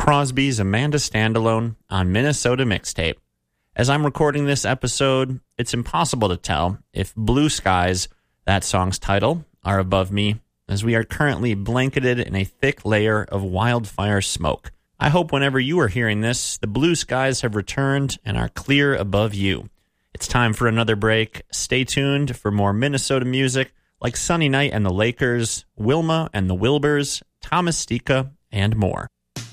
Crosby's Amanda Standalone on Minnesota Mixtape. As I'm recording this episode, it's impossible to tell if blue skies, that song's title, are above me, as we are currently blanketed in a thick layer of wildfire smoke. I hope whenever you are hearing this, the blue skies have returned and are clear above you. It's time for another break. Stay tuned for more Minnesota music like Sunny Night and the Lakers, Wilma and the Wilburs, Thomas Stika, and more.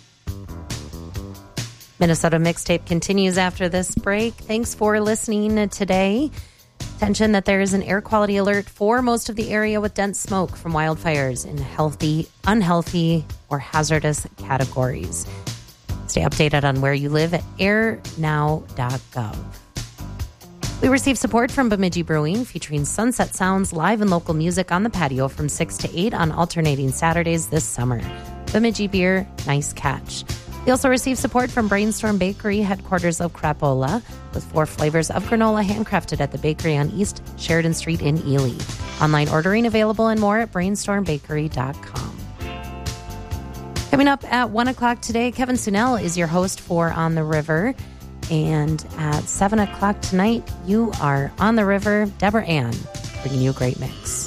Minnesota Mixtape continues after this break. Thanks for listening today. Attention that there is an air quality alert for most of the area with dense smoke from wildfires in healthy, unhealthy, or hazardous categories. Stay updated on where you live at airnow.gov. We receive support from Bemidji Brewing, featuring Sunset Sounds, live and local music on the patio from 6 to 8 on alternating Saturdays this summer. Bemidji Beer, nice catch. We also receive support from Brainstorm Bakery, headquarters of Crapola, with 4 flavors of granola handcrafted at the bakery on East Sheridan Street in Ely. Online ordering available and more at brainstormbakery.com. Coming up at 1 o'clock today, Kevin Sunel is your host for On the River. And at 7 o'clock tonight, you are on the river. Deborah Ann bringing you a great mix.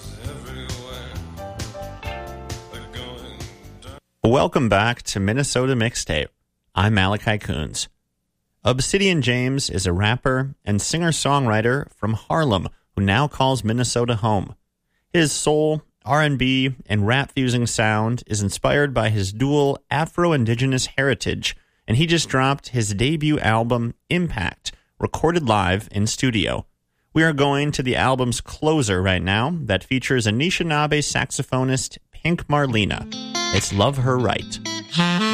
Welcome back to Minnesota Mixtape. I'm Malachi Coons. Obsidian James is a rapper and singer-songwriter from Harlem who now calls Minnesota home. His soul, R&B, and rap-fusing sound is inspired by his dual Afro-Indigenous heritage, and he just dropped his debut album, Impact, recorded live in studio. We are going to the album's closer right now that features Anishinaabe saxophonist Pink Marlena. It's Love Her Right.